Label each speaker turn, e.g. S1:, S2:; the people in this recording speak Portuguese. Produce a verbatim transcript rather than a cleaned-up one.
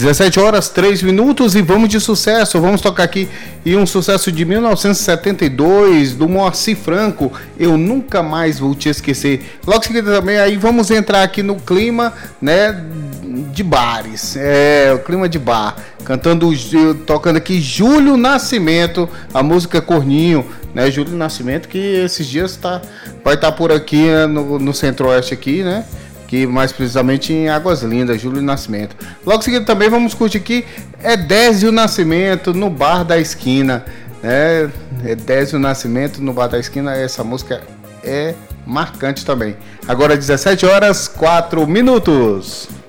S1: dezessete horas, três minutos e vamos de sucesso. Vamos tocar aqui e um sucesso de mil novecentos e setenta e dois do Moacir Franco, Eu Nunca Mais Vou Te Esquecer. Logo em seguida também aí vamos entrar aqui no clima, né, de bares. É, o clima de bar. Cantando, tocando aqui Júlio Nascimento, a música Corninho, né? Júlio Nascimento que esses dias tá, vai estar tá por aqui no, no Centro-Oeste aqui, né? Que mais precisamente em Águas Lindas, Júlio Nascimento. Logo em seguida também vamos curtir aqui Edésio Nascimento no Bar da Esquina, né? Edésio Nascimento no Bar da Esquina, essa música é marcante também. Agora dezessete horas, quatro minutos.